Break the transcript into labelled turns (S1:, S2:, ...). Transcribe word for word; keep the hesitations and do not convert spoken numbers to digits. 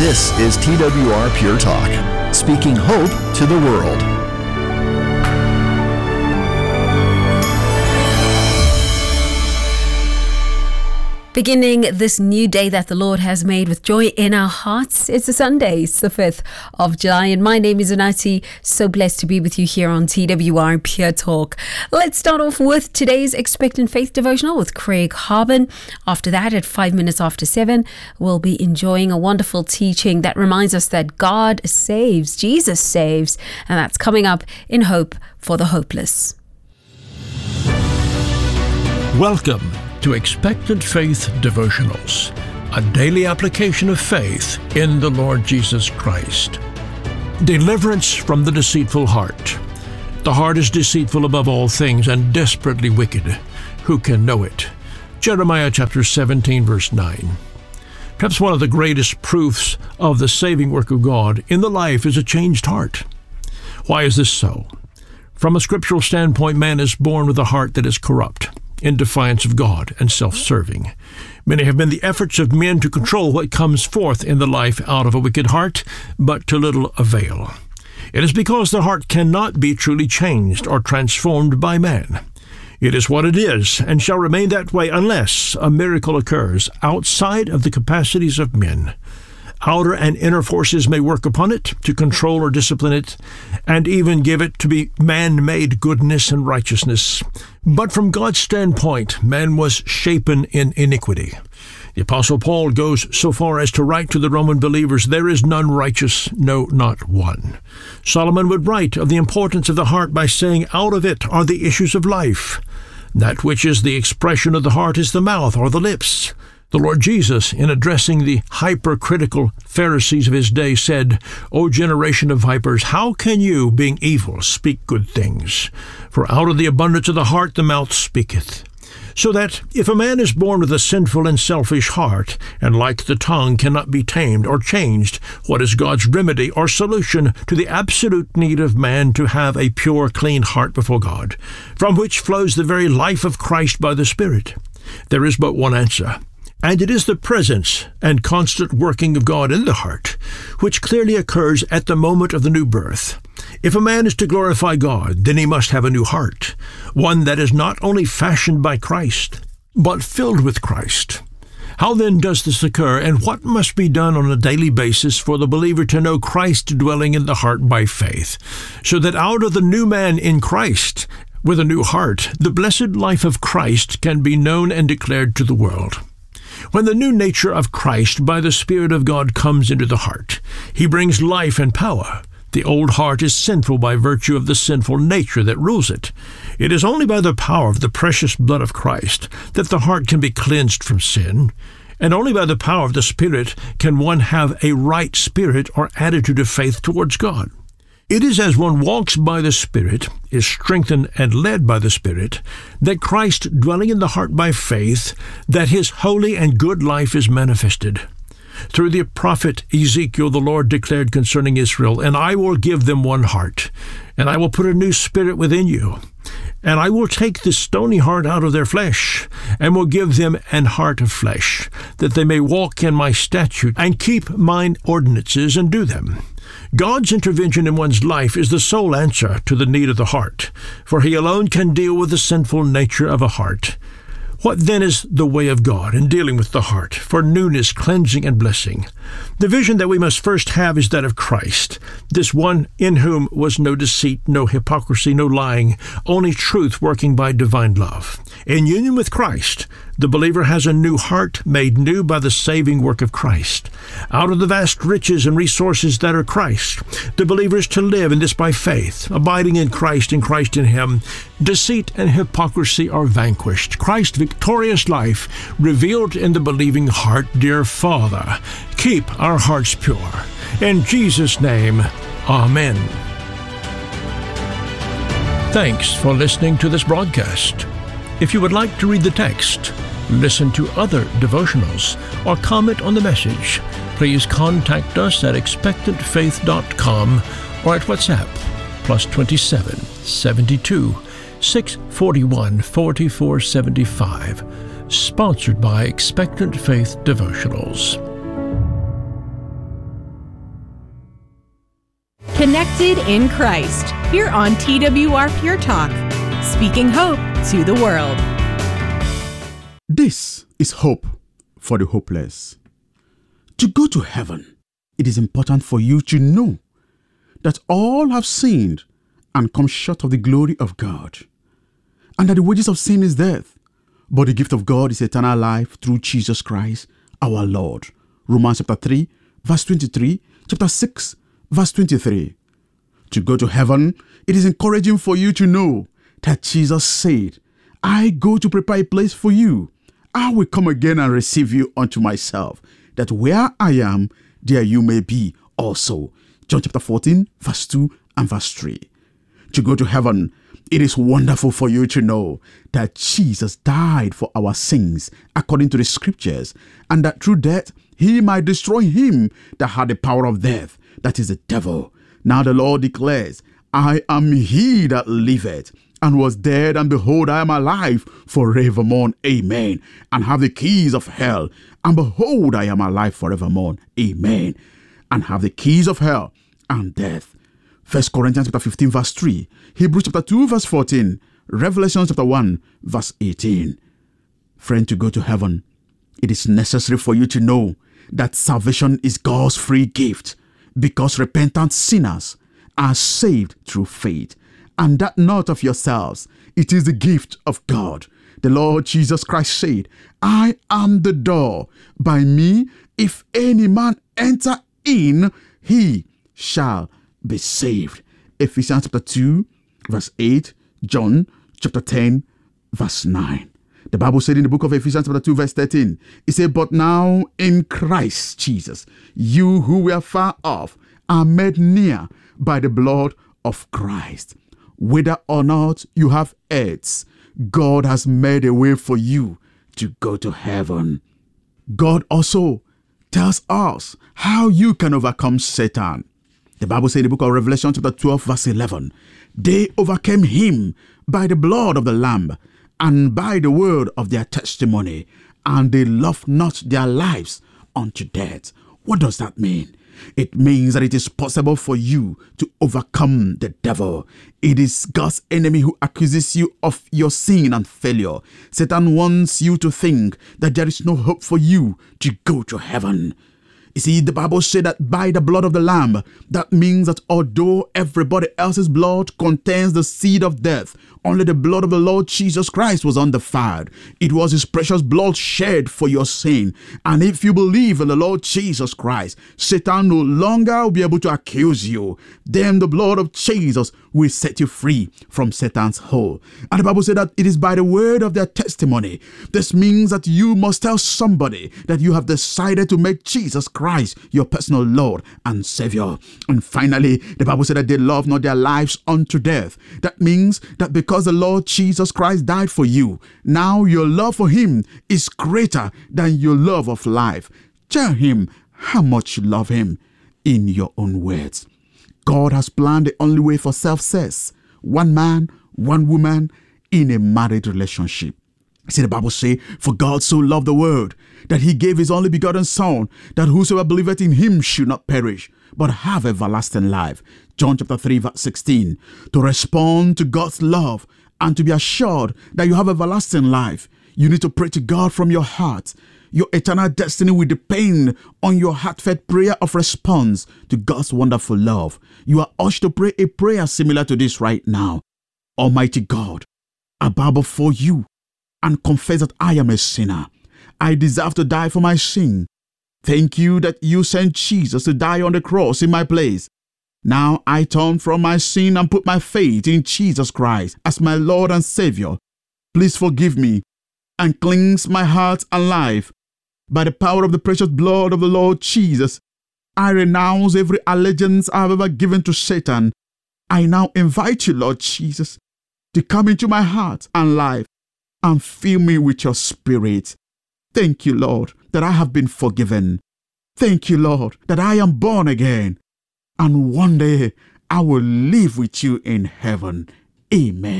S1: This is T W R Pure Talk, speaking hope to the world.
S2: Beginning this new day that the Lord has made with joy in our hearts. It's a Sunday, it's the fifth of July, and my name is Anati. So blessed to be with you here on T W R Pure Talk. Let's start off with today's Expectant Faith devotional with Craig Harbin. After that, at five minutes after seven, we'll be enjoying a wonderful teaching that reminds us that God saves, Jesus saves, and that's coming up in Hope for the Hopeless.
S3: Welcome to Expectant Faith Devotionals, a daily application of faith in the Lord Jesus Christ. Deliverance from the deceitful heart. The heart is deceitful above all things and desperately wicked. Who can know it? Jeremiah chapter seventeen, verse nine. Perhaps one of the greatest proofs of the saving work of God in the life is a changed heart. Why is this so? From a scriptural standpoint, man is born with a heart that is corrupt, in defiance of God and self-serving. Many have been the efforts of men to control what comes forth in the life out of a wicked heart, but to little avail. It is because the heart cannot be truly changed or transformed by man. It is what it is, and shall remain that way unless a miracle occurs outside of the capacities of men. Outer and inner forces may work upon it to control or discipline it, and even give it to be man-made goodness and righteousness. But from God's standpoint, man was shapen in iniquity. The Apostle Paul goes so far as to write to the Roman believers, "There is none righteous, no, not one." Solomon would write of the importance of the heart by saying, "Out of it are the issues of life. That which is the expression of the heart is the mouth or the lips." The Lord Jesus, in addressing the hypercritical Pharisees of his day, said, "O generation of vipers, how can you, being evil, speak good things? For out of the abundance of the heart the mouth speaketh." So that if a man is born with a sinful and selfish heart, and like the tongue cannot be tamed or changed, what is God's remedy or solution to the absolute need of man to have a pure, clean heart before God, from which flows the very life of Christ by the Spirit? There is but one answer. And it is the presence and constant working of God in the heart, which clearly occurs at the moment of the new birth. If a man is to glorify God, then he must have a new heart, one that is not only fashioned by Christ, but filled with Christ. How then does this occur, and what must be done on a daily basis for the believer to know Christ dwelling in the heart by faith, so that out of the new man in Christ, with a new heart, the blessed life of Christ can be known and declared to the world? When the new nature of Christ by the Spirit of God comes into the heart, he brings life and power. The old heart is sinful by virtue of the sinful nature that rules it. It is only by the power of the precious blood of Christ that the heart can be cleansed from sin, and only by the power of the Spirit can one have a right spirit or attitude of faith towards God. It is as one walks by the Spirit, is strengthened and led by the Spirit, that Christ, dwelling in the heart by faith, that his holy and good life is manifested. Through the prophet Ezekiel, the Lord declared concerning Israel, "And I will give them one heart, and I will put a new spirit within you. And I will take the stony heart out of their flesh, and will give them an heart of flesh, that they may walk in my statutes, and keep mine ordinances, and do them." God's intervention in one's life is the sole answer to the need of the heart, for he alone can deal with the sinful nature of a heart. What then is the way of God in dealing with the heart for newness, cleansing, and blessing? The vision that we must first have is that of Christ, this one in whom was no deceit, no hypocrisy, no lying, only truth working by divine love. In union with Christ, the believer has a new heart made new by the saving work of Christ. Out of the vast riches and resources that are Christ, the believer is to live in this by faith, abiding in Christ and Christ in him. Deceit and hypocrisy are vanquished. Christ's victorious life revealed in the believing heart. Dear Father, keep our hearts pure. In Jesus' name, amen. Thanks for listening to this broadcast. If you would like to read the text, listen to other devotionals, or comment on the message, please contact us at expectant faith dot com or at WhatsApp, plus twenty-seven, seventy-two, six forty-one, forty-four seventy-five. Sponsored by Expectant Faith Devotionals.
S4: Connected in Christ, here on T W R Pure Talk, speaking hope to the world.
S5: This is hope for the hopeless. To go to heaven, it is important for you to know that all have sinned and come short of the glory of God, and that the wages of sin is death, but the gift of God is eternal life through Jesus Christ our Lord. Romans chapter three, verse twenty-three, chapter six, verse twenty-three. To go to heaven, it is encouraging for you to know that Jesus said, I go to prepare a place for you. I will come again and receive you unto myself, that where I am, there you may be also. John chapter fourteen, verse two and verse three. To go to heaven, it is wonderful for you to know that Jesus died for our sins according to the scriptures, and that through death he might destroy him that had the power of death, that is the devil. Now the Lord declares, I am he that liveth, and was dead, and behold, I am alive forevermore. Amen. And have the keys of hell, and behold, I am alive forevermore. Amen. And have the keys of hell and death. First Corinthians chapter fifteen, verse three. Hebrews chapter two, verse fourteen. Revelation chapter one, verse eighteen. Friend, to go to heaven, it is necessary for you to know that salvation is God's free gift, because repentant sinners are saved through faith, and that not of yourselves. It is the gift of God. The Lord Jesus Christ said, I am the door. By me, if any man enter in, he shall be saved. Ephesians chapter two, verse eight. John chapter ten, verse nine. The Bible said in the book of Ephesians chapter two, verse thirteen, it said, but now in Christ Jesus, you who were far off are made near by the blood of Christ. Whether or not you have heads, God has made a way for you to go to heaven. God also tells us how you can overcome Satan. The Bible says in the book of Revelation chapter twelve, verse eleven, they overcame him by the blood of the Lamb and by the word of their testimony, and they loved not their lives unto death. What does that mean? It means that it is possible for you to overcome the devil. It is God's enemy who accuses you of your sin and failure. Satan wants you to think that there is no hope for you to go to heaven. You see, the Bible said that by the blood of the Lamb, that means that although everybody else's blood contains the seed of death, only the blood of the Lord Jesus Christ was undefiled. It was his precious blood shed for your sin. And if you believe in the Lord Jesus Christ, Satan no longer will be able to accuse you. Then the blood of Jesus will set you free from Satan's hold. And the Bible said that it is by the word of their testimony. This means that you must tell somebody that you have decided to make Jesus Christ your personal Lord and Savior. And finally, the Bible said that they love not their lives unto death. That means that because the Lord Jesus Christ died for you, now your love for him is greater than your love of life. Tell him how much you love him in your own words. God has planned the only way for success. One man, one woman in a married relationship. See, the Bible says, for God so loved the world that he gave his only begotten Son, that whosoever believeth in him should not perish, but have everlasting life. John chapter three, verse sixteen. To respond to God's love and to be assured that you have everlasting life, you need to pray to God from your heart. Your eternal destiny will depend on your heartfelt prayer of response to God's wonderful love. You are urged to pray a prayer similar to this right now. Almighty God, I bow before you and confess that I am a sinner. I deserve to die for my sin. Thank you that you sent Jesus to die on the cross in my place. Now I turn from my sin and put my faith in Jesus Christ as my Lord and Savior. Please forgive me and cleanse my heart and life. By the power of the precious blood of the Lord Jesus, I renounce every allegiance I have ever given to Satan. I now invite you, Lord Jesus, to come into my heart and life and fill me with your Spirit. Thank you, Lord, that I have been forgiven. Thank you, Lord, that I am born again. And one day I will live with you in heaven. Amen.